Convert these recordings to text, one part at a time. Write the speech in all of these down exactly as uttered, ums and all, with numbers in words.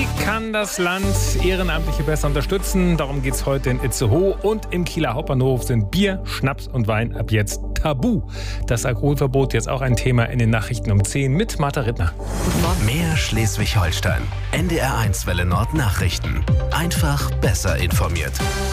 Wie kann das Land Ehrenamtliche besser unterstützen? Darum geht es heute in Itzehoe. Und im Kieler Hauptbahnhof sind Bier, Schnaps und Wein ab jetzt tabu. Das Alkoholverbot jetzt auch ein Thema in den Nachrichten um zehn mit Martha Rittner. Guten Morgen. Mehr Schleswig-Holstein. N D R eins Welle Nord Nachrichten. Einfach besser informiert.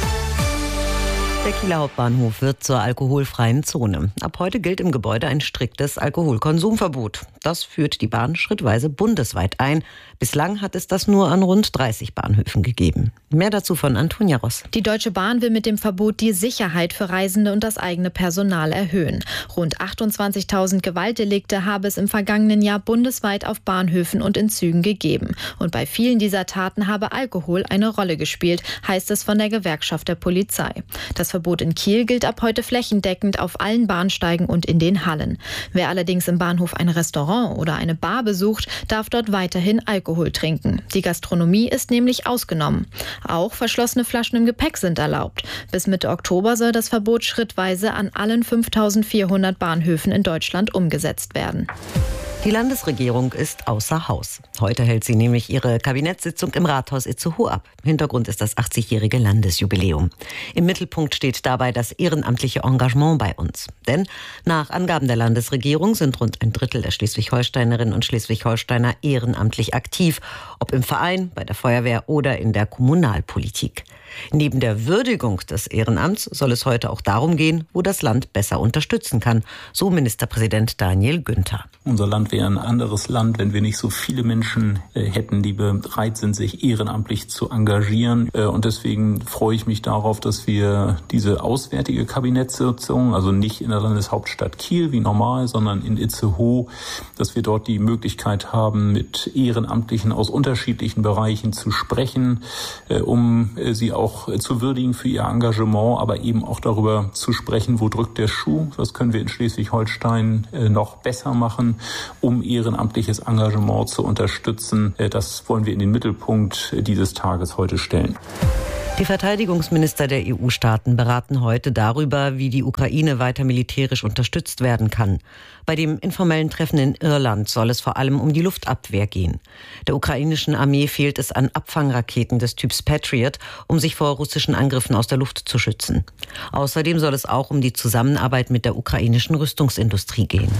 Der Kieler Hauptbahnhof wird zur alkoholfreien Zone. Ab heute gilt im Gebäude ein striktes Alkoholkonsumverbot. Das führt die Bahn schrittweise bundesweit ein. Bislang hat es das nur an rund dreißig Bahnhöfen gegeben. Mehr dazu von Antonia Ross. Die Deutsche Bahn will mit dem Verbot die Sicherheit für Reisende und das eigene Personal erhöhen. Rund achtundzwanzigtausend Gewaltdelikte habe es im vergangenen Jahr bundesweit auf Bahnhöfen und in Zügen gegeben. Und bei vielen dieser Taten habe Alkohol eine Rolle gespielt, heißt es von der Gewerkschaft der Polizei. Das Verbot in Kiel gilt ab heute flächendeckend auf allen Bahnsteigen und in den Hallen. Wer allerdings im Bahnhof ein Restaurant oder eine Bar besucht, darf dort weiterhin Alkohol trinken. Die Gastronomie ist nämlich ausgenommen. Auch verschlossene Flaschen im Gepäck sind erlaubt. Bis Mitte Oktober soll das Verbot schrittweise an allen fünftausendvierhundert Bahnhöfen in Deutschland umgesetzt werden. Die Landesregierung ist außer Haus. Heute hält sie nämlich ihre Kabinettssitzung im Rathaus Itzehoe ab. Hintergrund ist das achtzigjährige Landesjubiläum. Im Mittelpunkt steht dabei das ehrenamtliche Engagement bei uns. Denn nach Angaben der Landesregierung sind rund ein Drittel der Schleswig-Holsteinerinnen und Schleswig-Holsteiner ehrenamtlich aktiv, ob im Verein, bei der Feuerwehr oder in der Kommunalpolitik. Neben der Würdigung des Ehrenamts soll es heute auch darum gehen, wo das Land besser unterstützen kann, so Ministerpräsident Daniel Günther. Unser Land wäre ein anderes Land, wenn wir nicht so viele Menschen äh, hätten, die bereit sind, sich ehrenamtlich zu engagieren. Äh, und deswegen freue ich mich darauf, dass wir diese auswärtige Kabinettssitzung, also nicht in der Landeshauptstadt Kiel wie normal, sondern in Itzehoe, dass wir dort die Möglichkeit haben, mit Ehrenamtlichen aus unterschiedlichen Bereichen zu sprechen, äh, um äh, sie auch auch zu würdigen für ihr Engagement, aber eben auch darüber zu sprechen, wo drückt der Schuh, was können wir in Schleswig-Holstein noch besser machen, um ehrenamtliches Engagement zu unterstützen. Das wollen wir in den Mittelpunkt dieses Tages heute stellen. Die Verteidigungsminister der E U-Staaten beraten heute darüber, wie die Ukraine weiter militärisch unterstützt werden kann. Bei dem informellen Treffen in Irland soll es vor allem um die Luftabwehr gehen. Der ukrainischen Armee fehlt es an Abfangraketen des Typs Patriot, um sich vor russischen Angriffen aus der Luft zu schützen. Außerdem soll es auch um die Zusammenarbeit mit der ukrainischen Rüstungsindustrie gehen.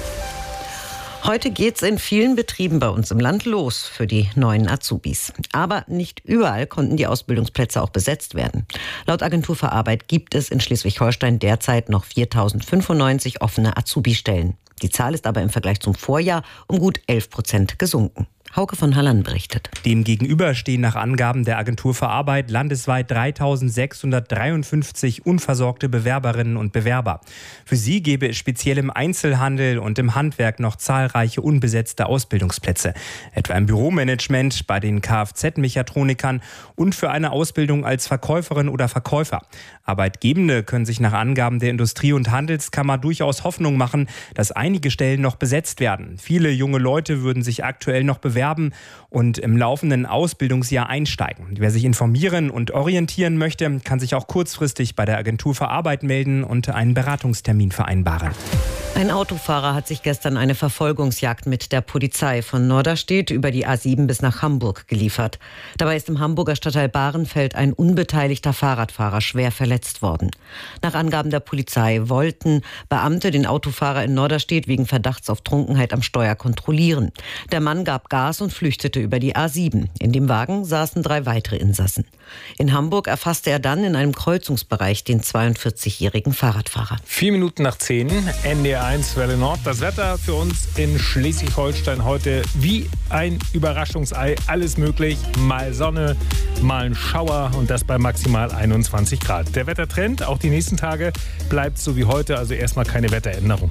Heute geht's in vielen Betrieben bei uns im Land los für die neuen Azubis. Aber nicht überall konnten die Ausbildungsplätze auch besetzt werden. Laut Agentur für Arbeit gibt es in Schleswig-Holstein derzeit noch viertausendfünfundneunzig offene Azubi-Stellen. Die Zahl ist aber im Vergleich zum Vorjahr um gut elf Prozent gesunken. Hauke von Halland berichtet. Demgegenüber stehen nach Angaben der Agentur für Arbeit landesweit dreitausendsechshundertdreiundfünfzig unversorgte Bewerberinnen und Bewerber. Für sie gäbe es speziell im Einzelhandel und im Handwerk noch zahlreiche unbesetzte Ausbildungsplätze. Etwa im Büromanagement, bei den Kfz-Mechatronikern und für eine Ausbildung als Verkäuferin oder Verkäufer. Arbeitgebende können sich nach Angaben der Industrie- und Handelskammer durchaus Hoffnung machen, dass einige Stellen noch besetzt werden. Viele junge Leute würden sich aktuell noch bewerben und im laufenden Ausbildungsjahr einsteigen. Wer sich informieren und orientieren möchte, kann sich auch kurzfristig bei der Agentur für Arbeit melden und einen Beratungstermin vereinbaren. Ein Autofahrer hat sich gestern eine Verfolgungsjagd mit der Polizei von Norderstedt über die A sieben bis nach Hamburg geliefert. Dabei ist im Hamburger Stadtteil Bahrenfeld ein unbeteiligter Fahrradfahrer schwer verletzt worden. Nach Angaben der Polizei wollten Beamte den Autofahrer in Norderstedt wegen Verdachts auf Trunkenheit am Steuer kontrollieren. Der Mann gab Gas und flüchtete über die A sieben. In dem Wagen saßen drei weitere Insassen. In Hamburg erfasste er dann in einem Kreuzungsbereich den zweiundvierzigjährigen Fahrradfahrer. Vier Minuten nach zehn, N D R eins Welle Nord. Das Wetter für uns in Schleswig-Holstein heute wie ein Überraschungsei. Alles möglich. Mal Sonne, mal ein Schauer und das bei maximal einundzwanzig Grad. Der Wettertrend auch die nächsten Tage bleibt so wie heute, also erstmal keine Wetteränderung.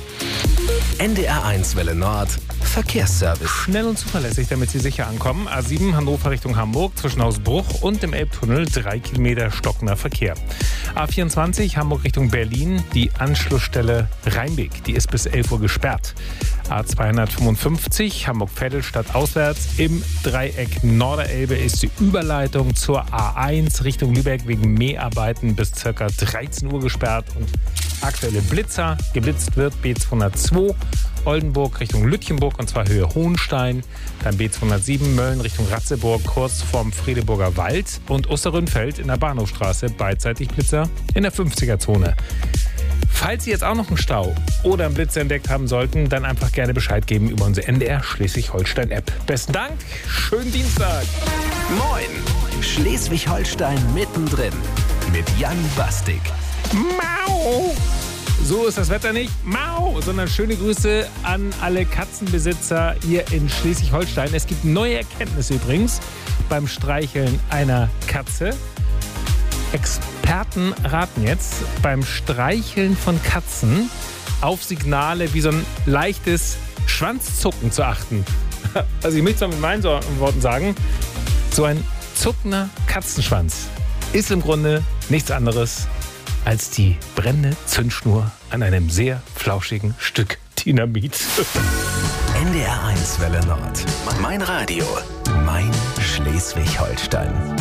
N D R eins Welle Nord Verkehrsservice. Schnell und zuverlässig, damit Sie sicher ankommen. A sieben Hannover Richtung Hamburg zwischen Hausbruch und dem Elbtunnel drei Kilometer stockender Verkehr. A vierundzwanzig Hamburg Richtung Berlin, die Anschlussstelle Rheinweg, die ist bis elf Uhr gesperrt. A zweihundertfünfundfünfzig Hamburg-Vettelstadt auswärts im Dreieck Norderelbe ist die Überleitung zur A eins Richtung Lübeck wegen Mäharbeiten bis ca. dreizehn Uhr gesperrt und aktuelle Blitzer. Geblitzt wird B zweihundertzwei Oldenburg Richtung Lütjenburg und zwar Höhe Hohenstein. Dann B zweihundertsieben Mölln Richtung Ratzeburg kurz vorm Fredeburger Wald. Und Osterrönfeld in der Bahnhofstraße beidseitig Blitzer in der fünfziger-Zone. Falls Sie jetzt auch noch einen Stau oder einen Blitzer entdeckt haben sollten, dann einfach gerne Bescheid geben über unsere N D R Schleswig-Holstein-App. Besten Dank, schönen Dienstag. Moin, Schleswig-Holstein mittendrin mit Jan Bastik. Mau! So ist das Wetter nicht, mau, sondern schöne Grüße an alle Katzenbesitzer hier in Schleswig-Holstein. Es gibt neue Erkenntnisse übrigens beim Streicheln einer Katze. Experten raten jetzt, beim Streicheln von Katzen auf Signale wie so ein leichtes Schwanzzucken zu achten. Also ich möchte es mal mit meinen Worten sagen, so ein zuckender Katzenschwanz ist im Grunde nichts anderes als die brennende Zündschnur an einem sehr flauschigen Stück Dynamit. N D R eins Welle Nord. Mein Radio. Mein Schleswig-Holstein.